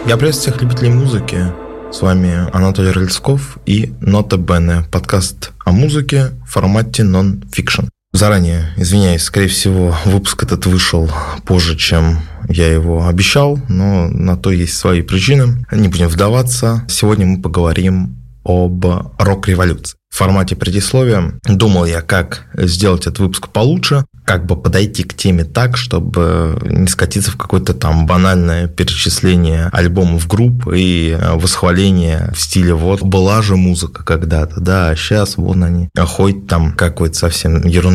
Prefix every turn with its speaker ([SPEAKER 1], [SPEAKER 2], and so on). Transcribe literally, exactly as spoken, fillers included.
[SPEAKER 1] Я приветствую всех любителей музыки. С вами Анатолий Рыльсков и Нота Бене, подкаст о музыке в формате нон-фикшн. Заранее извиняюсь, скорее всего, выпуск этот вышел позже, чем я его обещал, но на то есть свои причины. Не будем вдаваться. Сегодня мы поговорим об рок-революции. В формате предисловия думал я, как сделать этот выпуск получше, как бы подойти к теме так, чтобы не скатиться в какое-то там банальное перечисление альбомов групп и восхваление в стиле вот была же музыка когда-то, да, а сейчас вон они ходят там какой-то совсем ерундой